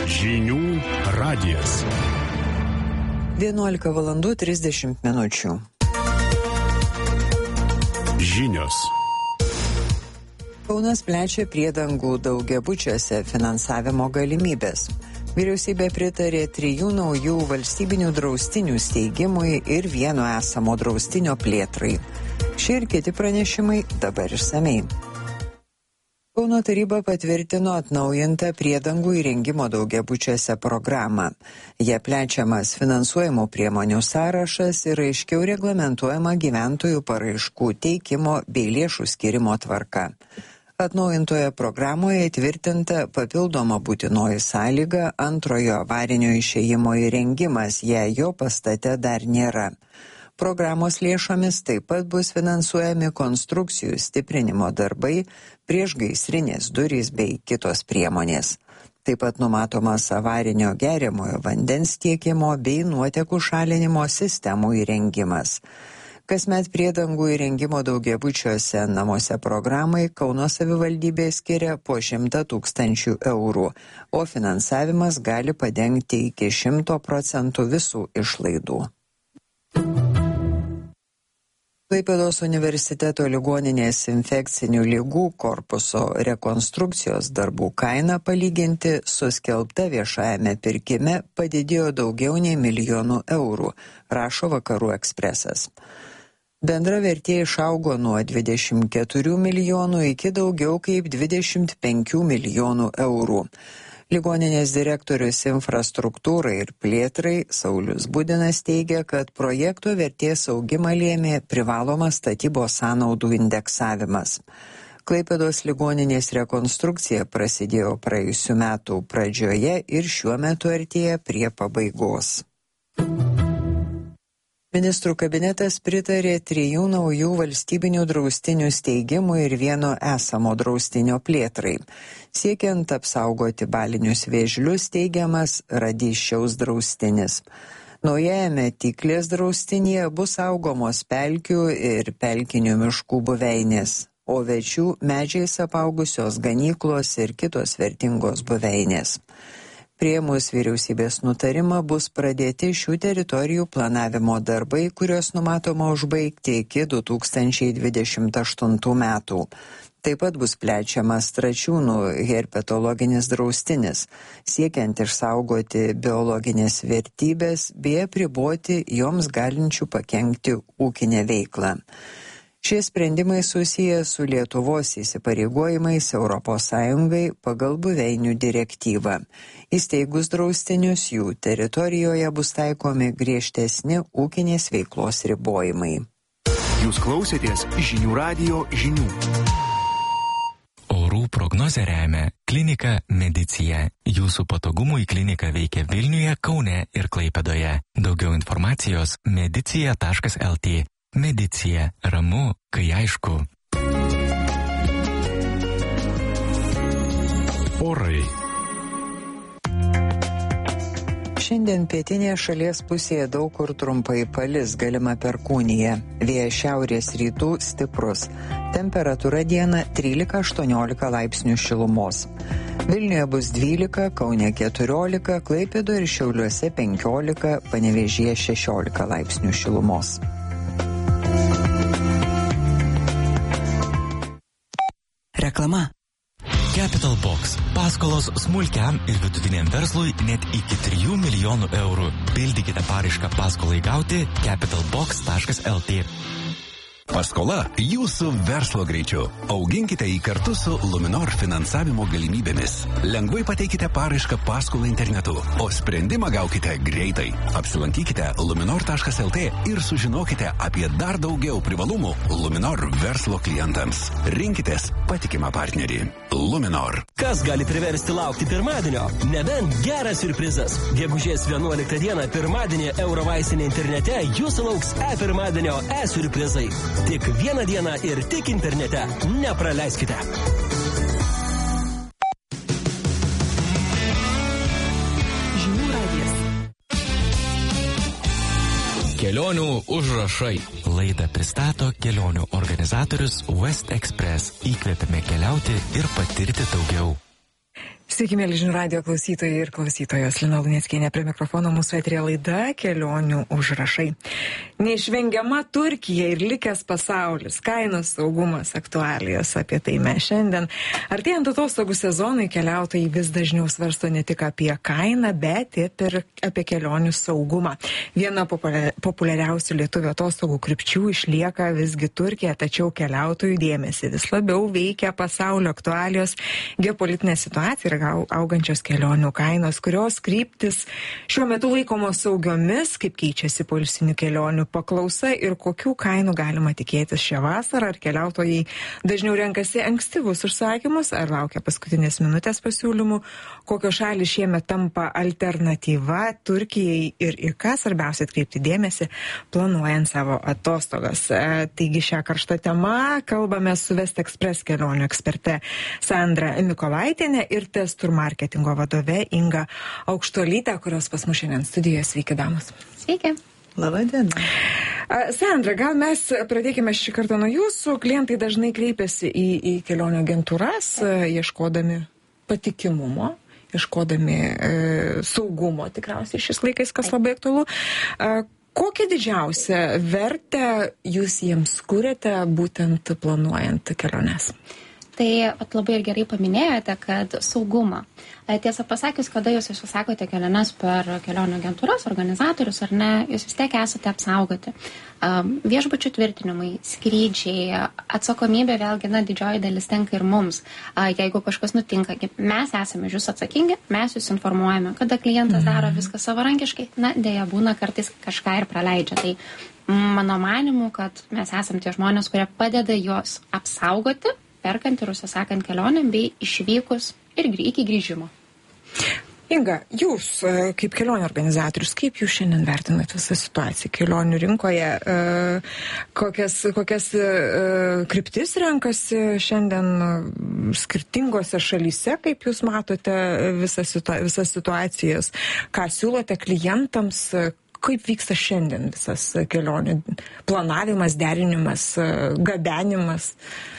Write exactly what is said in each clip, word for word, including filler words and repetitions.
Žinių radijas. vienuolika valandų trisdešimt minučių. Žinios. Kaunas plečia priedangų daugiabučiuose finansavimo galimybės. Vyriausybė pritarė trijų naujų valstybinių draustinių steigimui ir vieno esamo draustinio plėtrai. Šie ir kiti pranešimai dabar išsamei. Kauno taryba patvirtino atnaujintą priedangų įrengimo daugiabučiuose programą. Jie plečiamas finansuojamų priemonių sąrašas ir aiškiau reglamentuojama gyventojų paraiškų teikimo bei lėšų skirimo tvarka. Atnaujintoje programoje įtvirtinta papildoma būtinoji sąlyga antrojo avarinio išėjimo įrengimas, jei jo pastate dar nėra. Programos lėšomis taip pat bus finansuojami konstrukcijų stiprinimo darbai, priešgaisrinės durys bei kitos priemonės. Taip pat numatomas avarinio geriamojo vandens tiekimo bei nuotekų šalinimo sistemų įrengimas. Kasmet priedangų įrengimo daugiabučiuose namuose programai Kauno savivaldybė skiria po šimtą tūkstančių eurų, o finansavimas gali padengti iki šimto procentų visų išlaidų. Klaipėdos universiteto ligoninės infekcinių ligų korpuso rekonstrukcijos darbų kaina palyginti su skelbta viešajame pirkime padidėjo daugiau nei milijonų eurų, rašo Vakarų ekspresas. Bendra vertė išaugo nuo dvidešimt keturių milijonų iki daugiau kaip dvidešimt penkių milijonų eurų. Ligoninės direktorius infrastruktūrai ir plėtrai Saulius Budinas teigia, kad projekto vertės augimą lėmė privalomas statybos sąnaudų indeksavimas. Klaipėdos ligoninės rekonstrukcija prasidėjo praėjusių metų pradžioje ir šiuo metu artėja prie pabaigos. Ministrų kabinetas pritarė trijų naujų valstybinių draustinių steigimui ir vieno esamo draustinio plėtrai. Siekiant apsaugoti balinius vėžlius steigiamas Radyščiaus draustinis. Naujajame Tiklės draustinyje bus saugomos pelkių ir pelkinių miškų buveinės, o večių medžiais apaugusios ganyklos ir kitos vertingos buveinės. Priėmus vyriausybės nutarimą bus pradėti šių teritorijų planavimo darbai, kurios numatoma užbaigti iki du tūkstančiai dvidešimt aštuntų metų. Taip pat bus plečiamas Tračiūnų herpetologinis draustinis, siekiant išsaugoti biologinės vertybės bei apriboti joms galinčių pakenkti ūkinę veiklą. Šie sprendimai susiję su Lietuvos įsipareigojimais Europos Sąjungai pagal buveinių direktyvą. Įsteigus draustinius, jų teritorijoje bus taikomi griežtesni ūkinės veiklos ribojimai. Jūs klausėtės Žinių radijo žinių. Orų prognozę remia klinika Medicija. Jūsų patogumui klinika veikia Vilniuje, Kaune ir Klaipėdoje. Daugiau informacijos medicija taškas lt. Medicija. Ramu, kai aišku. Orai. Šiandien pietinėje šalies pusėje daug kur trumpai palis, galima perkūnija. Vėjas šiaurės rytų stiprus. Temperatūra dieną trylika aštuoniolika laipsnių šilumos. Vilniuje bus dvylika, Kaune keturiolika, Klaipėdoje ir Šiauliuose penkiolika, Panevėžyje šešiolika laipsnių šilumos. Reklama. Capital Box. Paskolos smulkiam ir vidutiniam verslui net iki trijų milijonų eurų. Pildykite paraišką paskolai gauti capitalbox taškas lt. Paskola jūsų verslo greičiu. Auginkite jį kartu su Luminor finansavimo galimybėmis. Lengvai pateikite paraišką paskolą internetu, o sprendimą gaukite greitai. Apsilankykite luminor taškas lt ir sužinokite apie dar daugiau privalumų Luminor verslo klientams. Rinkitės patikimą partnerį. Luminor. Kas gali priversti laukti pirmadienio? Nebent geras siurprizas. Gegužės vienuoliktą dieną pirmadienį Eurovaistinė internete jūsų lauks e-pirmadienio e-siurprizai. Tik vieną dieną ir tik internete. Nepraleiskite. Žinių radijas. Kelionių užrašai. Laidą pristato kelionių organizatorius West Express. Įkvėpėme keliauti ir patirti daugiau. Sveiki, mėly žinių radijo klausytojai ir klausytojos. Lina Luneckienė prie mikrofono, mūsų eterė laida Kelionių užrašai. Neišvengiama Turkija ir likęs pasaulis, kainos, saugumas, aktualijos. Apie tai mes šiandien. Artėjant atostogų sezonui keliautojai vis dažniau svarsto ne tik apie kainą, bet ir apie kelionių saugumą. Viena populiariausių lietuvių atostogų krypčių išlieka visgi Turkija, tačiau keliautojų dėmesį vis labiau veikia pasaulio aktualijos, geopolitinė situacija ir augančios kelionių kainos, kurios kryptis šiuo metu laikomos saugiomis, kaip keičiasi poilsinių kelionių paklausa ir kokių kainų galima tikėtis šią vasarą, ar keliautojai dažniau renkasi ankstyvus užsakymus, ar laukia paskutinės minutės pasiūlymų, kokios šalys šiemet tampa alternatyva Turkijai ir į ką svarbiausia atkreipti dėmesį, planuojant savo atostogas. Taigi šią karštą temą kalbame su Vestexpress kelionių eksperte Sandra Mikolaitienė ir Testur marketingo vadove Inga Aukštuolytė, kurios pas mus šiandien studijoje. Sveiki, damos. Sveiki. Labą dieną. Sandra, gal mes pradėkime šį kartą nuo jūsų. Klientai dažnai kreipiasi į, į kelionių agentūras, ieškodami patikimumo, ieškodami e, saugumo, tikriausiai šis laikais, kas labai aktualu. E, kokią didžiausią vertę jūs jiems kuriate, būtent planuojant keliones? Tai at, labai ir gerai paminėjote, kad saugumą. Tiesą pasakius, kada jūs užsisakote keliones per kelionių agentūras, organizatorius ar ne, jūs vis tiek esate apsaugoti. Viešbučių tvirtinimai, skrydžiai, atsakomybė vėlgi, na, didžioji dalis tenka ir mums. Jeigu kažkas nutinka, mes esame už jūs atsakingi, mes jūs informuojame, kada klientas daro viską savarankiškai, na, dėja būna kartais kažką ir praleidžia. Tai mano manimu, kad mes esame tie žmonės, kurie padeda juos apsaugoti, perkant ir užsisakant kelionėm bei išvykus ir iki grįžimo. Inga, jūs kaip kelionių organizatorius, kaip jūs šiandien vertinat visą situaciją kelionių rinkoje? Kokias, kokias kryptis renkasi šiandien skirtingose šalyse, kaip jūs matote visas, situa- visas situacijas? Ką siūlote klientams? Kaip vyksta šiandien visas kelionių planavimas, derinimas, gabenimas?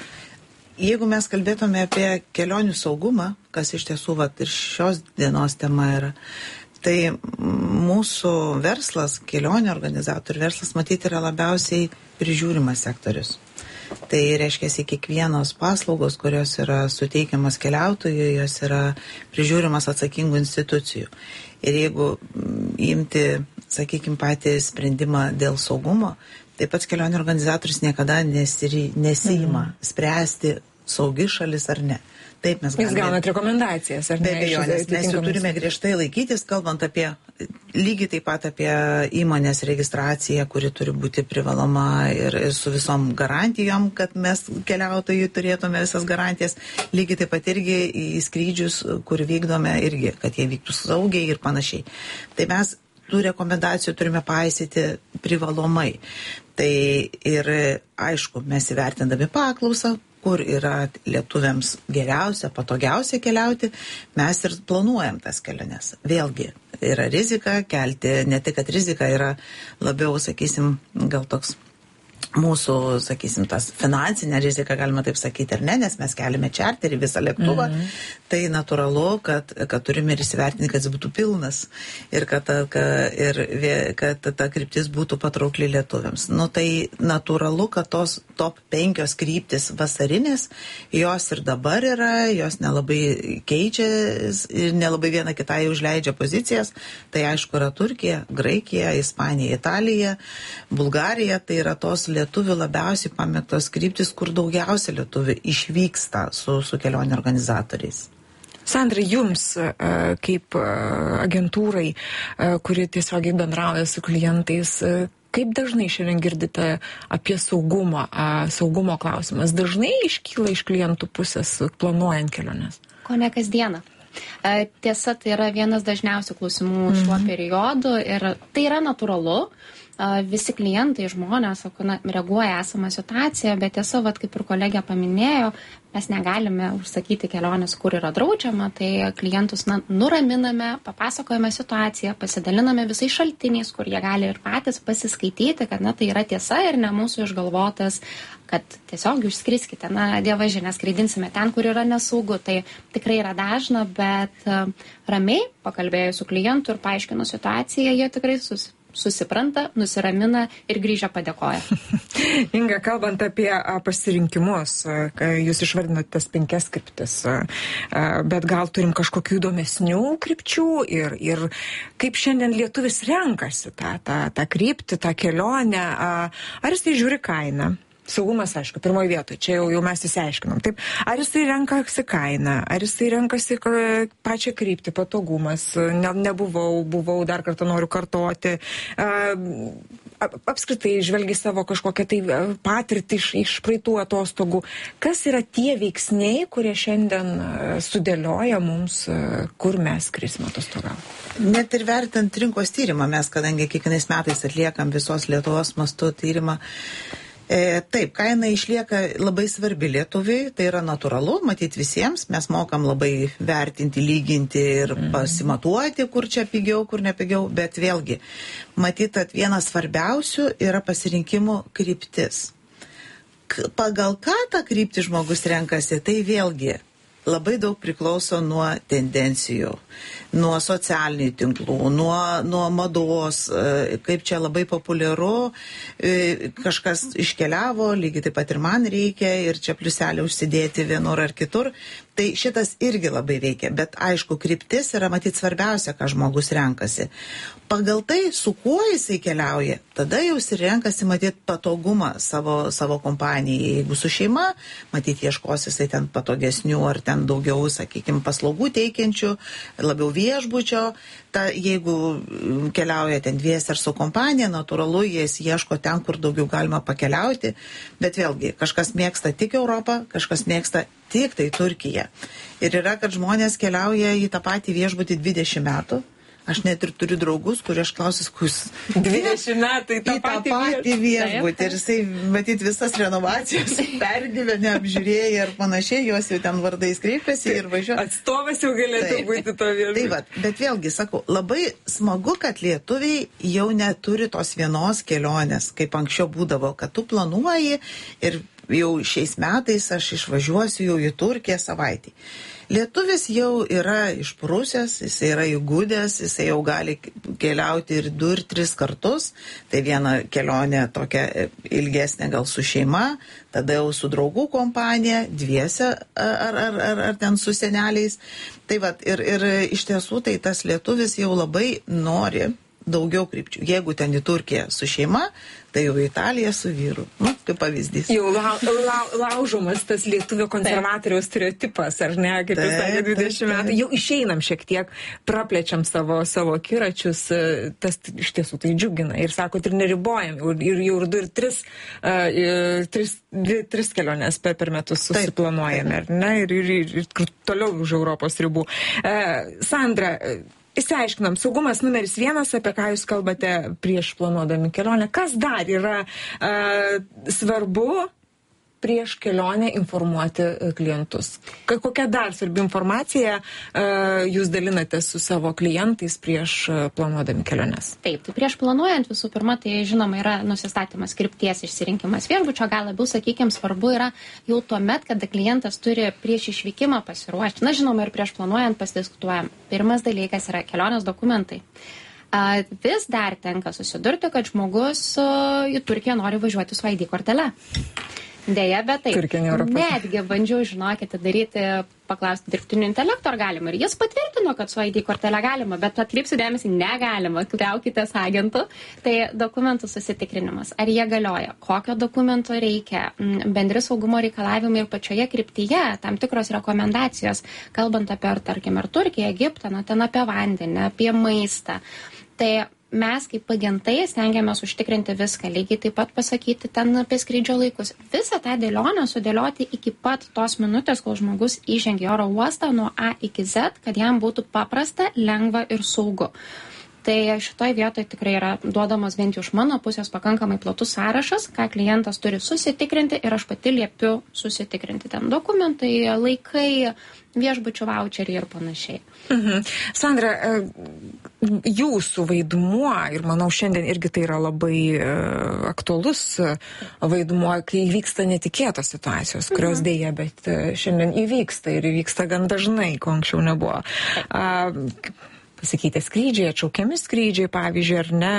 Jeigu mes kalbėtume apie kelionių saugumą, kas iš tiesų vat, ir šios dienos tema yra, tai mūsų verslas, kelionių organizatorių verslas, matyti, yra labiausiai prižiūrimas sektorius. Tai reiškia, kiekvienos paslaugos, kurios yra suteikiamas keliautojui, jos yra prižiūrimas atsakingų institucijų. Ir jeigu imti, sakykime, patį sprendimą dėl saugumo, taip pat kelionių organizatorius niekada nesiri, nesima mm. spręsti saugi šalis ar ne. Taip mes galime. Jūs gaunat rekomendacijas, ar ne? Be abejonės, mes jau turime griežtai laikytis, kalbant apie, lygiai taip pat apie įmonės registraciją, kuri turi būti privaloma ir, ir su visom garantijom, kad mes keliautojai turėtume visas garantijas, lygiai taip pat irgi į skrydžius, kur vykdome irgi, kad jie vyktų saugiai ir panašiai. Tai mes tų rekomendacijų turime paisyti privalomai. Tai ir aišku, mes įvertindami paklausą, kur yra lietuviams geriausia, patogiausia keliauti, mes ir planuojam tas keliones. Vėlgi, yra rizika kelti, ne tik, kad rizika yra labiau, sakysim, gal toks mūsų, sakysim, tas finansinė rizika, galima taip sakyti, ar ne, nes mes keliame čarterį visą lėktuvą, mm-hmm. tai natūralu, kad, kad turime ir įsivertinti, kad jis būtų pilnas ir kad ta, kad, ir, kad ta kryptis būtų patraukli lietuviams. Nu, tai natūralu, kad tos top penkios kryptis vasarinės, jos ir dabar yra, jos nelabai keičia ir nelabai viena kitai užleidžia pozicijas. Tai aišku yra Turkija, Graikija, Ispanija, Italija, Bulgarija, tai yra tos lietuvių labiausiai pamėgtos kryptis, kur daugiausia lietuvių išvyksta su, su kelionių organizatoriais. Sandra, jums kaip agentūrai, kuri tiesiogiai bendrauja su klientais, kaip dažnai šiandien girdite apie saugumą, saugumo klausimas? Dažnai iškyla iš klientų pusės planuojant keliones? Ko ne kasdieną. Tiesa, tai yra vienas dažniausių klausimų šiuo mm-hmm. periodu ir tai yra natūralu. visi klientai, žmonės, sako, na, reaguoja esamą situaciją, bet tiesa, vat, kaip ir kolegė paminėjo, mes negalime užsakyti kelionės, kur yra draudžiama, tai klientus na, nuraminame, papasakojame situaciją, pasidaliname visais šaltiniais, kur jie gali ir patys pasiskaityti, kad na, tai yra tiesa ir ne mūsų išgalvotas, kad tiesiog jūs skriskite, na, dievaži, neskraidinsime ten, kur yra nesaugu. Tai tikrai yra dažna, bet uh, ramiai pakalbėjus su klientu ir paaiškinu situaciją, jie tikrai sus, susipranta, nusiramina ir grįžę padėkoja. Inga, kalbant apie pasirinkimus, jūs išvardinote tas penkias kryptis, bet gal turim kažkokių įdomesnių krypčių ir, ir kaip šiandien lietuvis renkasi tą, tą, tą kryptį, tą kelionę, ar jis tai žiūri kainą? Saugumas, aišku, pirmoje vietoje, čia jau, jau mes įsiaiškinom. Taip, ar jisai renkasi kainą, ar jisai renkasi pačią kryptį, patogumas, ne, nebuvau, buvau, dar kartą noriu kartoti, apskritai žvelgi savo kažkokią tai patirtį iš, iš praeitų atostogų. Kas yra tie veiksniai, kurie šiandien sudėlioja mums, kur mes skrisime atostogauti? Net ir vertant rinkos tyrimą, mes, kadangi kiekvienais metais atliekam visos Lietuvos mastu tyrimą, E, taip, kaina išlieka labai svarbi lietuviai, tai yra natūralu, matyti visiems, mes mokam labai vertinti, lyginti ir pasimatuoti, kur čia pigiau, kur nepigiau, bet vėlgi, matyti, kad vienas svarbiausių yra pasirinkimų kryptis. K- pagal ką tą kryptį žmogus renkasi, tai vėlgi labai daug priklauso nuo tendencijų, nuo socialinių tinklų, nuo, nuo mados, kaip čia labai populiaru, kažkas iškeliavo, lygiai taip pat ir man reikia, ir čia pliuselį užsidėti vienur ar kitur. Tai šitas irgi labai veikia, bet aišku, kryptis yra matyti svarbiausia, ką žmogus renkasi. Pagal tai, su kuo jisai keliauja, tada jau jis renkasi matyti patogumą savo, savo kompanijai. Jeigu su šeima, matyti ieškos jisai ten patogesnių ar ten daugiau, sakykime, paslaugų teikiančių, labiau viešbučio. Ta, jeigu keliauja ten dviese ar su kompanija, natūralu, jis ieško ten, kur daugiau galima pakeliauti. Bet vėlgi, kažkas mėgsta tik Europą, kažkas mėgsta tik tai Turkiją. Ir yra, kad žmonės keliauja į tą patį viešbutį dvidešimt metų. Aš net ir turiu draugus, kurie aš klausiu, kus dvidešimt metų į tą, į tą patį, patį viešbutį. Ir jisai, matyt, visas renovacijas pergyvenę, apžiūrėję ir panašiai, juos jau ten vardais kreipiasi ir važiuoja. Atstovas jau galėtų Taip. būti to viešbutį. Taip, bet, bet vėlgi, sakau, labai smagu, kad lietuviai jau neturi tos vienos kelionės, kaip anksčiau būdavo, kad tu planuoji ir jau šiais metais aš išvažiuosiu jau į Turkiją savaitį. Lietuvis jau yra išprusęs, jis yra įgudęs, jis jau gali keliauti ir du ir tris kartus. Tai viena kelionė tokia ilgesnė gal su šeima, tada jau su draugų kompanija, dviese ar, ar, ar, ar ten su seneliais. Tai vat, ir, ir iš tiesų tai tas lietuvis jau labai nori daugiau krypčių. Jeigu ten į Turkiją su šeima, tai jau į Italiją su vyru. Nu, kaip pavyzdys. Jau lau, lau, laužomas tas lietuvio konservatoriaus stereotipas, ar ne, kaip jūs sakėte, dvidešimt metų. Jau išeinam šiek tiek, praplečiam savo, savo akiračius, tas iš tiesų tai džiugina. Ir sakot, ir neribojam, ir jau ir du, ir tris, uh, tris, dvi, tris keliones per, per metus susiplanuojame, ar ne, ir, ir, ir, ir toliau už Europos ribų. Uh, Sandra, Įsiaiškinam, saugumas numeris vienas, apie ką jūs kalbate prieš planuodami kelionę. Kas dar yra uh, svarbu prieš kelionę informuoti klientus? Kokia dar svarbi informacija uh, jūs dalinate su savo klientais prieš uh, planuodami keliones? Taip, tai prieš planuojant visų pirma, tai žinoma yra nusistatymas krypties išsirinkimas viešbučio, gal labiau, sakykime, svarbu yra jau tuomet, kada klientas turi prieš išvykimą pasiruošti. Na, žinoma, ir prieš planuojant pasidiskutuojam. Pirmas dalykas yra kelionės dokumentai. Uh, vis dar tenka susidurti, kad žmogus uh, į Turkiją nori važiuoti su I D kortele. Deja, bet taip. Netgi bandžiau, žinokite, daryti, paklausti dirbtinio intelekto, ar galima. Ir jis patvirtino, kad su I D kortelė galima, bet atkreipsiu dėmesį, negalima. Kliaukitės agentų. Tai dokumentų susitikrinimas. Ar jie galioja? Kokio dokumento reikia? Bendri saugumo reikalavimai ir pačioje kryptyje, tam tikros rekomendacijos, kalbant apie, ar, tarkim, ar Turkiją, Egiptą, na, ten apie vandenį, apie maistą. Tai mes kaip agentai stengiamės užtikrinti viską, lygiai taip pat pasakyti ten apie skrydžio laikus. Visą tą dėlionę sudėlioti iki pat tos minutės, kol žmogus įžengia į oro uostą nuo A iki Z, kad jam būtų paprasta, lengva ir saugu. Tai šitoj vietoje tikrai yra duodamas bent jau iš mano pusės pakankamai platus sąrašas, ką klientas turi susitikrinti ir aš pati liepiu susitikrinti ten dokumentai, laikai, viešbučių voucheriai ir panašiai. Mhm. Sandra, jūsų vaidmuo, ir manau šiandien irgi tai yra labai aktualus vaidmuo, kai vyksta netikėtos situacijos, kurios mhm. dėja, bet šiandien įvyksta ir įvyksta gan dažnai, ko anksčiau nebuvo. A, pasikeitė skrydžiai, atšaukiami skrydžiai, pavyzdžiui, ar ne?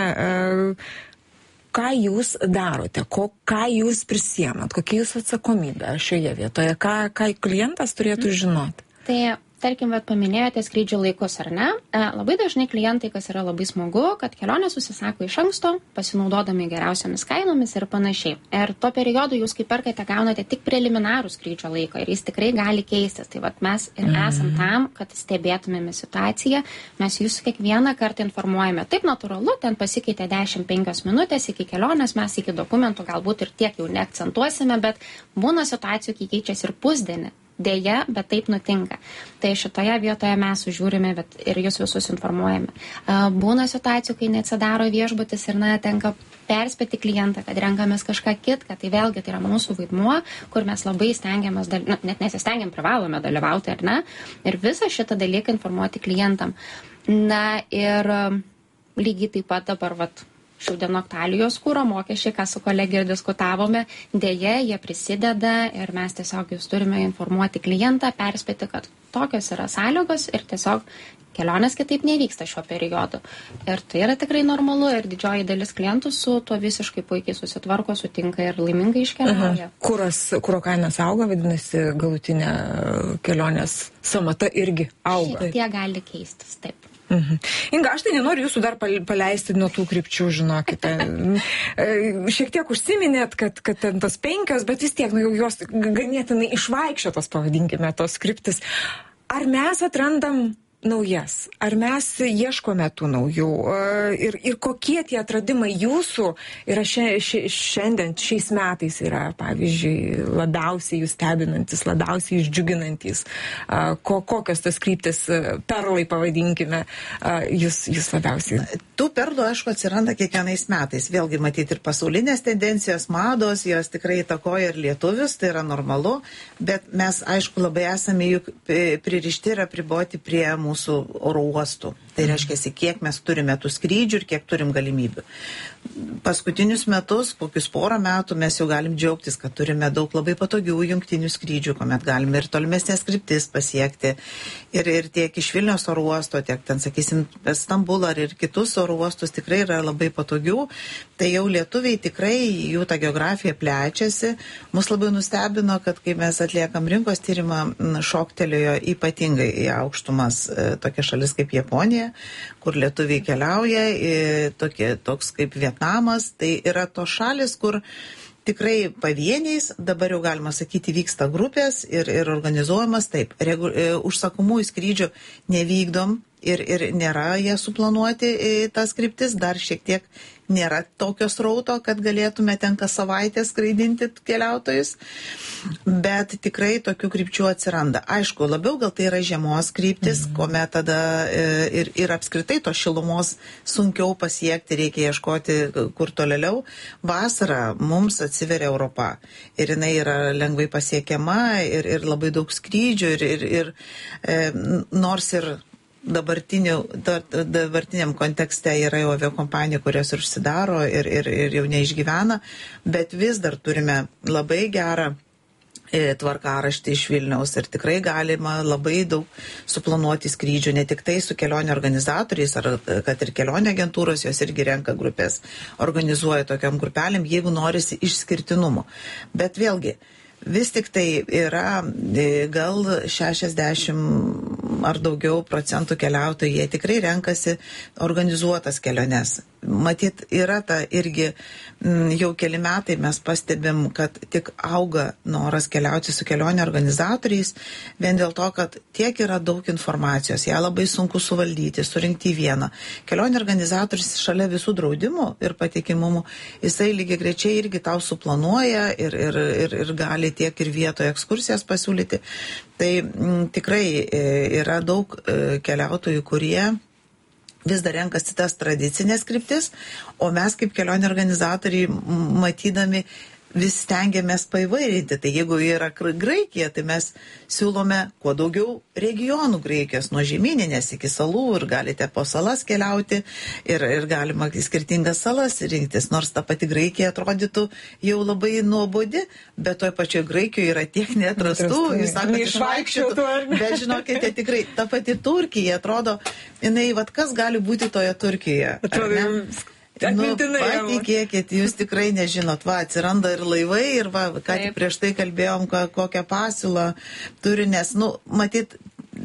A, ką jūs darote, ko, ką jūs prisiemat, kokia jūsų atsakomybė šioje vietoje, ką, ką klientas turėtų žinoti? Tai, tarkim, vat, paminėjote skrydžių laikus, ar ne? E, labai dažnai klientai, kas yra labai smagu, kad kelionę susisako iš anksto, pasinaudodami geriausiamis kainomis ir panašiai. Ir tuo periodu jūs, kai perkate, gaunate tik preliminarų skrydžio laiką ir jis tikrai gali keistis. Tai vat, mes ir esam tam, kad stebėtumėme situaciją, mes jūs kiekvieną kartą informuojame. Taip natūralu, ten pasikeitė dešimt penkios minutės iki kelionės, mes iki dokumentų galbūt ir tiek jau neakcentuosime, bet būna situacijų, kai keičiasi ir pusdienį. Deja, bet taip nutinka. Tai šitoje vietoje mes sužiūrime, bet ir jūs visus informuojame. Būna situacijų, kai neatsidaro viešbutis ir, na, tenka perspėti klientą, kad renkamės kažką kitką. Tai vėlgi tai yra mūsų vaidmuo, kur mes labai stengiamės, dal... nu, net nesistengiam, privalome dalyvauti, ar ne? Ir visą šitą dalyką informuoti klientam. Na ir lygiai taip pat dabar, vat, šių dienų aktualijos kuro mokesčiai, ką su kolegija diskutavome, dėja, jie prisideda ir mes tiesiog jūs turime informuoti klientą, perspėti, kad tokios yra sąlygos ir tiesiog kelionės kitaip nevyksta šiuo periodu. Ir tai yra tikrai normalu ir didžioji dalis klientų su tuo visiškai puikiai susitvarko, sutinka ir laimingai iškeliauja. Mhm. Kuras, kuro kainas auga, vadinasi, galutinė kelionės samata irgi auga. Šiek tiek gali keistis, taip. Mhm. Inga, aš tai nenoriu jūsų dar paleisti nuo tų krypčių, žinokite. Šiek tiek užsiminėt, kad, kad ten tos penkios, bet vis tiek, nu, jau jos ganėtinai išvaikščiotos, pavadinkime, tos kryptis. Ar mes atrandam naujas? Ar mes ieškome tų naujų? Ir, ir kokie tie atradimai jūsų yra šia, šia, šiandien, šiais metais yra, pavyzdžiui, labiausiai jūs stebinantis, labiausiai jūs džiuginantis? Ko, kokios tas kryptis, perlai pavadinkime, jūs, jūs labiausiai? Tų perlų, aišku, atsiranda kiekvienais metais. Vėlgi matyti ir pasaulinės tendencijos, mados, jos tikrai įtakoja ir lietuvius, tai yra normalu, bet mes, aišku, labai esame juk pririšti ir apriboti prie mūsų mūsų oro uostų. Tai reiškia, kiek mes turime tų skrydžių ir kiek turim galimybių. Paskutinius metus, kokius porą metų, mes jau galim džiaugtis, kad turime daug labai patogių jungtinių skrydžių, kuomet galime ir tolimesnės kryptis pasiekti. Ir, ir tiek iš Vilniaus oro uosto, tiek ten, sakysim, Stambulą ir kitus oro uostus tikrai yra labai patogių. Tai jau lietuviai tikrai, jų ta geografija plečiasi. Mus labai nustebino, kad kai mes atliekam rinkos tyrimą, šoktelėjo ypatingai į aukštumas tokia šalis kaip Japonija, kur lietuviai keliauja, tokie, toks kaip Vietnamas, tai yra tos šalis, kur tikrai pavieniais, dabar jau galima sakyti, vyksta grupės ir, ir organizuojamas taip. Regu, užsakomųjų skrydžių nevykdom ir, ir nėra jie suplanuoti į tas kryptis, dar šiek tiek nėra tokios rauto, kad galėtume ten kas savaitę skraidinti keliautojus, bet tikrai tokių krypčių atsiranda. Aišku, labiau gal tai yra žiemos kryptis, mhm. kuomet tada ir, ir apskritai to šilumos sunkiau pasiekti, reikia ieškoti kur tolėliau. Vasarą mums atsiveria Europa ir jinai yra lengvai pasiekiama ir, ir labai daug skrydžių ir, ir, ir e, nors ir dabartiniam kontekste yra jau aviakompanijų, kurios ir užsidaro ir, ir, ir jau neišgyvena, bet vis dar turime labai gerą tvarkaraštį iš Vilniaus ir tikrai galima labai daug suplanuoti skrydžių, ne tik tai su kelionių organizatoriais, ar kad ir kelionių agentūros, jos irgi renka grupės, organizuoja tokiam grupelėm, jeigu norisi išskirtinumo. Bet vėlgi, vis tik tai yra gal šešiasdešimt ar daugiau procentų keliautojų, jie tikrai renkasi organizuotas keliones. Matyt, yra ta irgi jau keli metai mes pastebim, kad tik auga noras keliauti su kelionių organizatoriais, vien dėl to, kad tiek yra daug informacijos, ją labai sunku suvaldyti, surinkti į vieną. Kelionių organizatorius šalia visų draudimų ir patikimumų, jisai lygiai grečiai irgi tau suplanuoja ir, ir, ir, ir gali tiek ir vietoje ekskursijas pasiūlyti. Tai m, tikrai e, yra daug e, keliautojų, kurie vis dar renkasi tas tradicinės kryptis, o mes kaip kelionių organizatoriai matydami vis stengiamės paįvairinti. Tai jeigu yra Graikija, tai mes siūlome kuo daugiau regionų Graikijos, nuo žemyninės iki salų, ir galite po salas keliauti, ir, ir galima skirtingas salas rinktis, nors ta pati Graikija atrodytų jau labai nuobodi, bet toj pačioj Graikijoje yra tiek neatrastų, jūs sakote, išvaikščiotų, bet žinokite, tikrai, ta pati Turkija atrodo, jinai, vat kas gali būti toje Turkijoje? Atrodo, nu, patikėkit, jūs tikrai nežinot, va, atsiranda ir laivai, ir va, ką tik prieš tai kalbėjom, ką, kokią pasiūlą turi, nes, nu, matyt,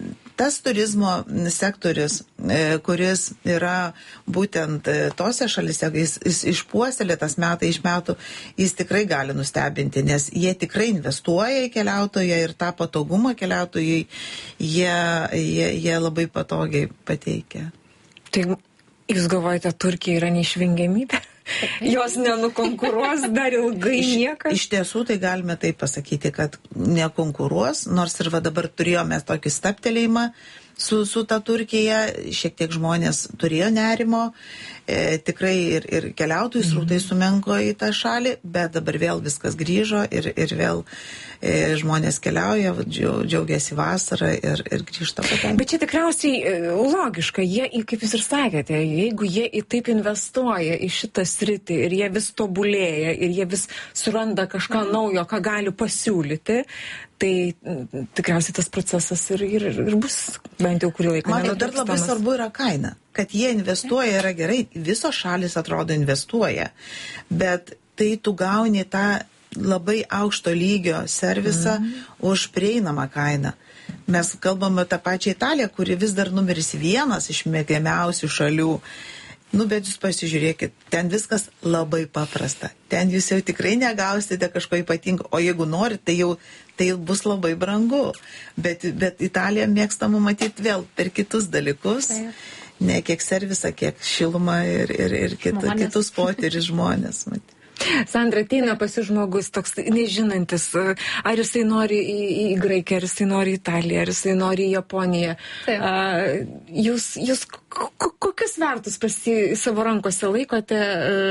tas turizmo sektorius, e, kuris yra būtent tose šalise, jis, jis išpuoselėtas metai iš metų, jis tikrai gali nustebinti, nes jie tikrai investuoja į keliautoją ir tą patogumą keliautojai jie, jie, jie labai patogiai pateikia. Tai jūs galvojate, Turkija yra neišvengiamybė? Jos nenukonkuruos dar ilgai niekas? Iš, iš tiesų tai galime taip pasakyti, kad nekonkuruos, nors ir va dabar turėjome tokį staptelėjimą su, su ta Turkija, šiek tiek žmonės turėjo nerimo, e, tikrai ir, ir keliautojų srautai sumenko į tą šalį, bet dabar vėl viskas grįžo ir, ir vėl e, žmonės keliauja, džiaugiasi vasarą ir, ir grįžta patenka. Bet čia tikriausiai logiška, jie, kaip jūs ir sakėte, jeigu jie į taip investuoja į šitą sritį ir jie vis tobulėja ir jie vis suranda kažką naujo, ką gali pasiūlyti, tai tikriausiai tas procesas ir, ir, ir bus bent jau kurį laiką. Man dar labai svarbu yra kaina, kad jie investuoja yra gerai, visos šalis atrodo investuoja, bet tai tu gauni tą labai aukšto lygio servisą mm. už prieinamą kainą. Mes kalbame tą pačią Italiją, kuri vis dar numeris vienas iš mėgiamiausių šalių. Nu, bet jūs pasižiūrėkit, ten viskas labai paprasta. Ten jūs jau tikrai negausite kažko ypatingo, o jeigu norit, tai jau tai bus labai brangu. Bet, bet Italija mėgstama matyti vėl per kitus dalykus, tai. Ne kiek servisą, kiek šilumą ir, ir, ir kit, kitus potyris žmonės matyti. Sandra, ateina pasi žmogus toks nežinantis, ar jisai nori į, į Graikiją, ar jisai nori į Italiją, ar jisai nori į Japoniją. A, jūs, jūs kokius vertus pasi savo rankose laikote,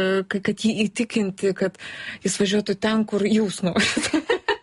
kad jį įtikinti, kad jis važiuotų ten, kur jūs norite?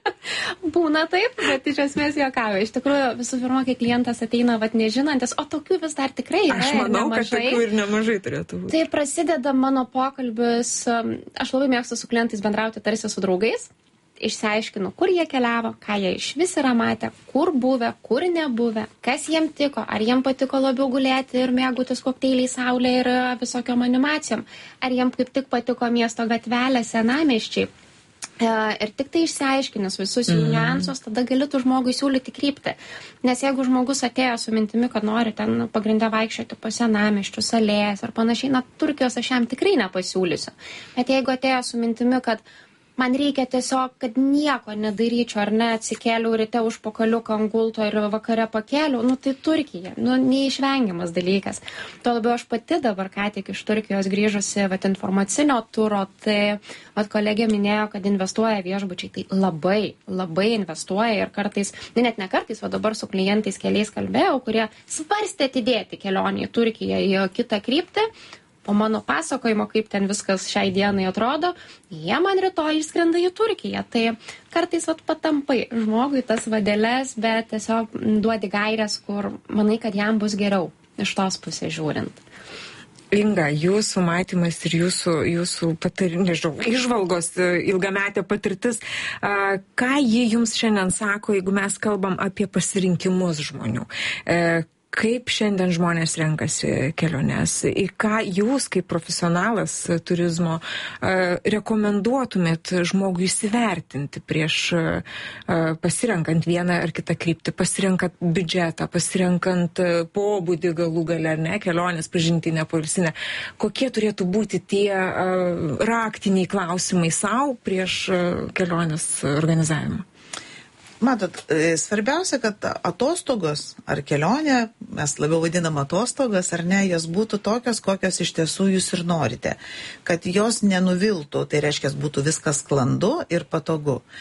Būna taip, bet iš esmės juokauju. Iš tikrųjų, visų pirma, kai klientas ateina vat nežinantis, o tokių vis dar tikrai yra. Aš manau, kad tokių ir nemažai turėtų būti. Tai prasideda mano pokalbis, aš labai mėgstu su klientais bendrauti tarsi su draugais, išsiaiškinu, kur jie keliavo, ką jie iš vis yra matę, kur buvę, kur nebuvę, kas jiem tiko, ar jiem patiko labiau gulėti ir mėgautis kokteiliai saulė ir visokiom animacijom, ar jiem kaip tik patiko miesto gatvelė, senamiesčiai. Ir tik tai išsiaiškinus visus jų niuansus, tada gali tu žmogui siūlyti kryptį. Nes jeigu žmogus atėjo su mintimi, kad nori ten pagrindę vaikščioti po senamiesčius, alėjas ar panašiai, na, Turkijos aš jam tikrai nepasiūlysiu. Bet jeigu atėjo su mintimi, kad man reikia tiesiog, kad nieko nedaryčiau, ar ne, atsikėliau ryte už pokaliuką ant gulto ir vakare pakėliau, nu tai Turkija, nu neišvengiamas dalykas. Tuo labiau aš pati dabar ką tik iš Turkijos grįžusi, vat informacinio turo, tai vat kolegė minėjo, kad investuoja viešbučiai, tai labai, labai investuoja ir kartais, ne net ne kartais, o dabar su klientais keliais kalbėjau, kurie svarstė atidėti kelionį į Turkiją į kitą kryptį. Po mano pasakojimo, kaip ten viskas šiai dienai atrodo, jie man rytoj išskrenda į Turkiją. Tai kartais vat patampai žmogui tas vadeles, bet tiesiog duodi gairias, kur manai, kad jam bus geriau iš tos pusės žiūrint. Inga, jūsų matymas ir jūsų, jūsų patar, nežinau, išvalgos, ilgametė patirtis, ką ji jums šiandien sako, jeigu mes kalbam apie pasirinkimus žmonių? Kaip šiandien žmonės renkasi keliones, į ką jūs kaip profesionalas turizmo rekomenduotumėt žmogui įsivertinti prieš pasirenkant vieną ar kitą kryptį, pasirenkant biudžetą, pasirenkant pobūdį galų gale, ar ne, kelionės pažintinę, poilsinę. Kokie turėtų būti tie raktiniai klausimai savo prieš kelionės organizavimą? Matot, svarbiausia, kad atostogos ar kelionė, mes labiau vadinam atostogas ar ne, jos būtų tokios, kokios iš tiesų jūs ir norite. Kad jos nenuviltų, tai reiškia, būtų viskas sklandu ir patogu.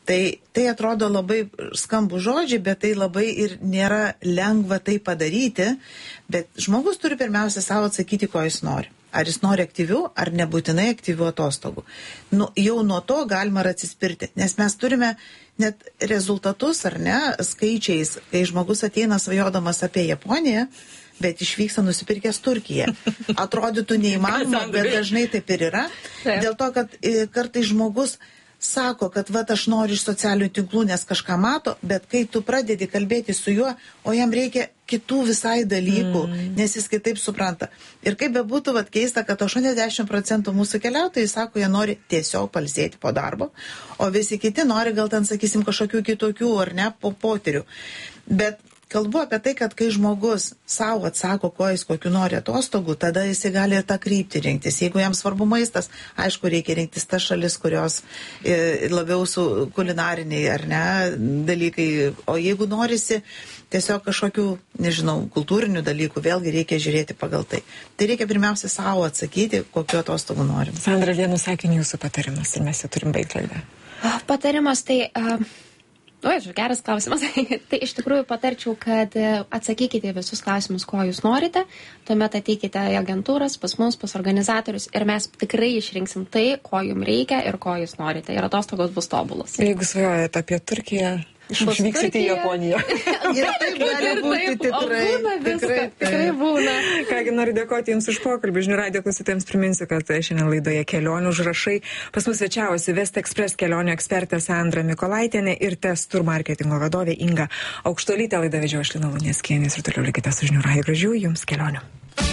Tai, tai atrodo labai skambų žodžiai, bet tai labai ir nėra lengva tai padaryti, bet žmogus turi pirmiausia savo atsakyti, ko jis nori. Ar jis nori aktyvių, ar nebūtinai aktyvių atostogų. Nu, jau nuo to galima ir atsispirti, nes mes turime net rezultatus, ar ne, skaičiais, kai žmogus ateina svajodamas apie Japoniją, bet išvyksta nusipirkęs Turkiją. Atrodytų neįmanoma, bet dažnai taip ir yra. Dėl to, kad kartais žmogus sako, kad vat aš noriu iš socialinių tinklų, nes kažką mato, bet kai tu pradedi kalbėti su juo, o jam reikia kitų visai dalykų, mm. nes jis kitaip supranta. Ir kaip bebūtų vat keista, kad aštuoniasdešimt procentų mūsų keliautojai sako, jie nori tiesiog pailsėti po darbo, o visi kiti nori gal ten, sakysim, kažkokių kitokių ar ne, po potyrių. Bet kalbu apie tai, kad kai žmogus savo atsako, ko jis kokiu nori atostogų, tada jis gali tą kryptį rinktis. Jeigu jam svarbu maistas, aišku, reikia rinktis tas šalis, kurios e, labiau su kulinariniai ar ne dalykai. O jeigu norisi tiesiog kažkokių, nežinau, kultūrinių dalykų, vėlgi reikia žiūrėti pagal tai. Tai reikia pirmiausia savo atsakyti, kokiu atostogų norim. Sandra, vienu sakiniu jūsų patarimas ir mes jau turim baigti laidą. Patarimas tai... Uh... Oi, geras klausimas. Tai iš tikrųjų patarčiau, kad atsakykite visus klausimus, ko jūs norite, tuomet ateikite į agentūras, pas mus, pas organizatorius ir mes tikrai išrinksim tai, ko jums reikia ir ko jūs norite. Ir atostogos bus tobulos. Jeigu svajojate apie Turkiją, išvyksite į Japoniją. Ir taip gali būti tikrai. Būna viską, tikrai būna. Kągi, noriu dėkoti Jums už pokalbį. Žinių radijo klausytojams priminsiu, kad šiandien laidoje kelionių užrašai pas mus svečiavosi West Express kelionių ekspertė Sandra Mikolaitienė ir Testur marketingo vadovė Inga Aukštuolytė. Laidą vedžiau aš Lina Luneckienė ir toliau likite su Žinių radiju. Gražių Jums kelionių.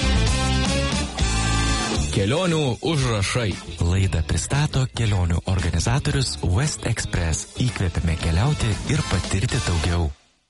Kelionių užrašai. Laidą pristato kelionių organizatorius West Express. Įkvėpime keliauti ir patirti daugiau.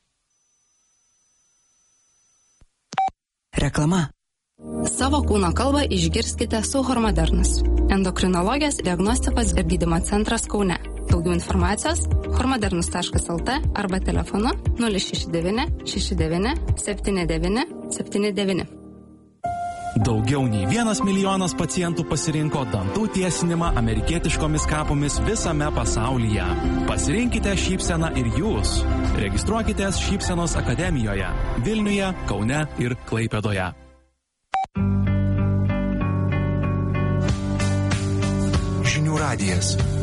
Reklama. Savo kūno kalbą išgirskite su Hormodernus. Endokrinologijos diagnostikos ir gydymo centras Kaune. Daugiau informacijos hormodernus taškas lt arba telefonu nulis šeši devyni šeši devyni septyni devyni septyni devyni. Daugiau nei vienas milijonas pacientų pasirinko dantų tiesinimą amerikietiškomis kapomis visame pasaulyje. Pasirinkite šypseną ir jūs. Registruokitės Šypsenos akademijoje Vilniuje, Kaune ir Klaipėdoje. Žinių radijas.